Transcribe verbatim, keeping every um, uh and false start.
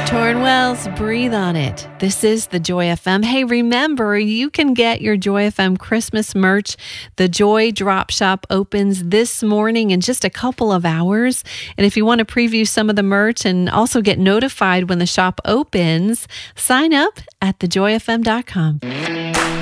Torrin Wells, Breathe on It. This is the Joy F M. Hey, remember, you can get your Joy F M Christmas merch. The Joy Drop Shop opens this morning in just a couple of hours. And if you want to preview some of the merch and also get notified when the shop opens, sign up at the joy f m dot com.